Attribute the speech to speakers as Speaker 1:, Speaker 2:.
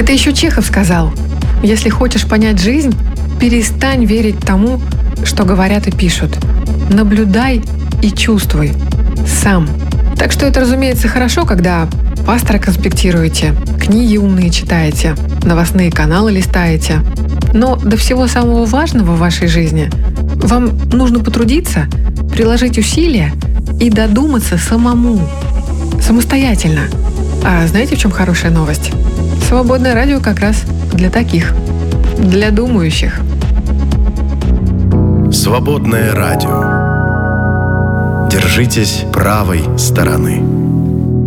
Speaker 1: Это еще Чехов сказал: если хочешь понять жизнь, перестань верить тому, что говорят и пишут. Наблюдай и чувствуй сам. Так что это, разумеется, хорошо, когда пастора конспектируете, книги умные читаете, новостные каналы листаете. Но до всего самого важного в вашей жизни вам нужно потрудиться, приложить усилия и додуматься самому, самостоятельно. А знаете, в чем хорошая новость? Свободное радио как раз для таких, для думающих.
Speaker 2: Свободное радио. Держитесь правой стороны.